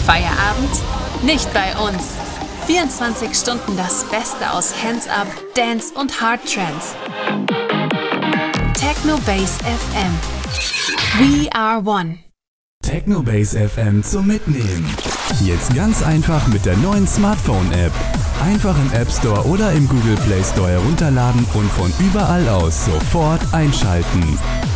Feierabend? Nicht bei uns. 24 Stunden das Beste aus Hands Up, Dance und Hard Trance. Technobase FM. We are one. Technobase FM zum Mitnehmen. Jetzt ganz einfach mit der neuen Smartphone-App. Einfach im App Store oder im Google Play Store herunterladen und von überall aus sofort einschalten.